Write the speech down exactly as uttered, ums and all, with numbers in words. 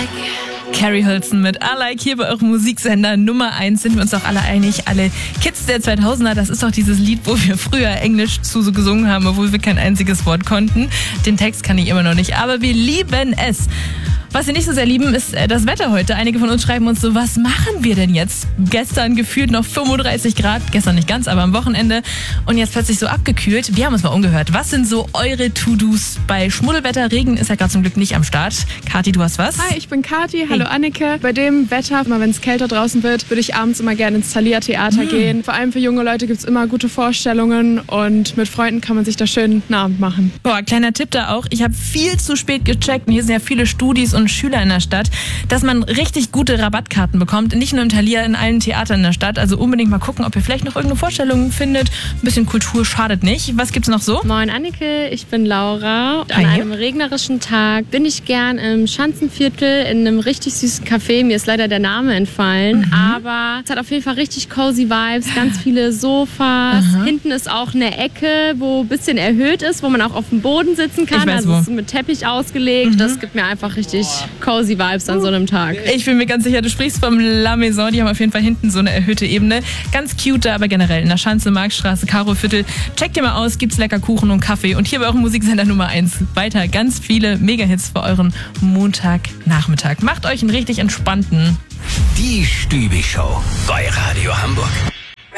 Carrie Hilton mit I Like hier bei eurem Musiksender Nummer eins. Sind wir uns doch alle einig, alle Kids der zweitausender, das ist doch dieses Lied, wo wir früher Englisch zu so gesungen haben, obwohl wir kein einziges Wort konnten. Den Text kann ich immer noch nicht, aber wir lieben es. Was wir nicht so sehr lieben, ist das Wetter heute. Einige von uns schreiben uns so, was machen wir denn jetzt? Gestern gefühlt noch fünfunddreißig Grad, gestern nicht ganz, aber am Wochenende. Und jetzt plötzlich so abgekühlt. Wir haben uns mal umgehört. Was sind so eure To-Dos bei Schmuddelwetter? Regen ist ja gerade zum Glück nicht am Start. Kathi, du hast was? Hi, ich bin Kathi. Hallo Anneke. Bei dem Wetter, immer wenn es kälter draußen wird, würde ich abends immer gerne ins Thalia-Theater mhm. gehen. Vor allem für junge Leute gibt es immer gute Vorstellungen und mit Freunden kann man sich da schön einen Abend machen. Boah, kleiner Tipp da auch. Ich habe viel zu spät gecheckt und hier sind ja viele Studis und Schüler in der Stadt, dass man richtig gute Rabattkarten bekommt. Nicht nur im Thalia, in allen Theatern in der Stadt. Also unbedingt mal gucken, ob ihr vielleicht noch irgendeine Vorstellung findet. Ein bisschen Kultur schadet nicht. Was gibt's noch so? Moin Anneke, ich bin Laura. Hi. An einem regnerischen Tag bin ich gern im Schanzenviertel in einem richtig süßen Café. Mir ist leider der Name entfallen, mhm. aber es hat auf jeden Fall richtig cozy Vibes, ganz viele Sofas. Aha. Hinten ist auch eine Ecke, wo ein bisschen erhöht ist, wo man auch auf dem Boden sitzen kann. Ich weiß, also wo. es ist mit Teppich ausgelegt. Mhm. Das gibt mir einfach richtig cozy Vibes an so einem Tag. Ich bin mir ganz sicher, du sprichst vom La Maison. Die haben auf jeden Fall hinten so eine erhöhte Ebene. Ganz cute da, aber generell in der Schanze, Marktstraße, Karoviertel. Checkt ihr mal aus, gibt's lecker Kuchen und Kaffee. Und hier bei eurem Musiksender Nummer eins weiter ganz viele Mega-Hits für euren Montagnachmittag. Macht euch einen richtig entspannten. Die Stübi Show bei Radio Hamburg.